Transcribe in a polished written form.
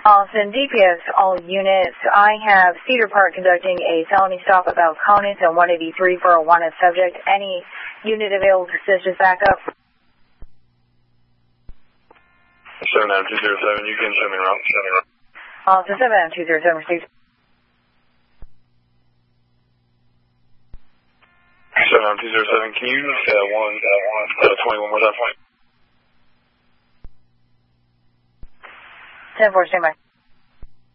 Austin, DPS, all units. I have Cedar Park conducting a felony stop about Conant and 183 for a wanted subject. Any unit available to assist us back up? 79207, you can send me around. Austin, 79207 received. 79207, can you 21 more time? 10-4, stand by.